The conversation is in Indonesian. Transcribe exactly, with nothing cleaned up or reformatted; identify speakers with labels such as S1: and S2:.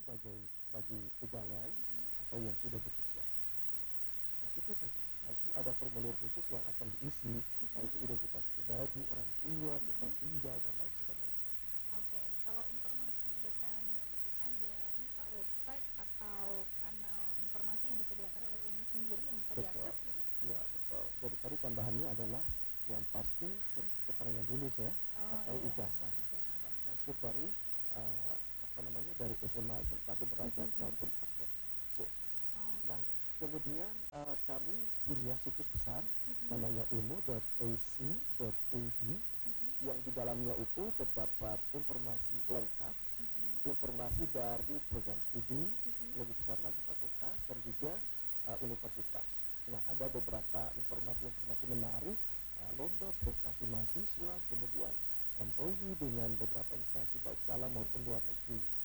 S1: bagi bagi pegawai
S2: Mhm.
S1: atau yang sudah bekerja. Nah itu saja. Nanti ada formulir khusus yang akan diisi,
S2: Mhm.
S1: yaitu identitas pribadi, orang tua, tempat
S2: Mhm.
S1: tinggal dan lain sebagainya.
S2: Oke, kalau informasi detailnya mungkin ada ini Pak, website atau kanal informasi yang disediakan oleh U M U sendiri yang bisa
S1: Betul.
S2: diakses gitu?
S1: Ya, betul. Jadi tadi tambahannya adalah yang pasti keterangan lulus ya,
S2: Oh
S1: atau
S2: iya,
S1: ijazah. Nah,
S2: ijazah.
S1: dan transkrip dari uh, apa namanya dari S M A, S M K sederajat
S2: Mhm, mhm.
S1: maupun paket C. Nah,
S2: Oke.
S1: kemudian uh, kami punya situs besar
S2: Mhm.
S1: namanya umu dot a c dot a d
S2: Mhm.
S1: yang di dalamnya itu terdapat informasi lengkap,
S2: Mhm.
S1: informasi dari program studi,
S2: Mhm.
S1: lebih besar lagi fakultas dan juga uh, universitas. Nah, ada beberapa informasi-informasi menarik, uh, lomba prestasi mahasiswa, kemudian M O U dengan beberapa instansi baik dalam
S2: Oke.
S1: maupun luar negeri.